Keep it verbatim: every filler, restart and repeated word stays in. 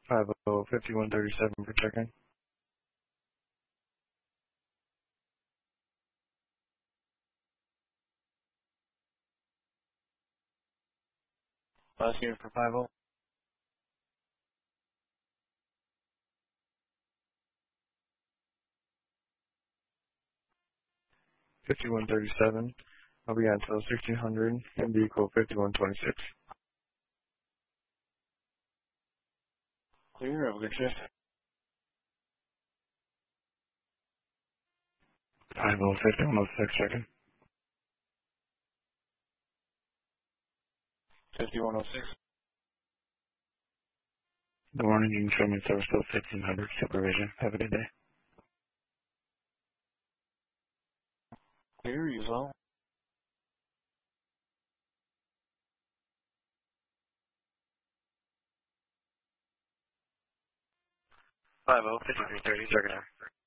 five oh fifty-one thirty-seven for check-in. Last unit for five oh. fifty-one thirty-seven. I'll be on until sixteen hundred and be equal fifty-one twenty-six. Clear, have a good shift. five oh fifty-one oh six, check-in. fifty-one oh six. The morning you can show me if there was still fifteen hundred supervision. Have a good day. Clear, you well. five oh fifty-three thirty, check-in.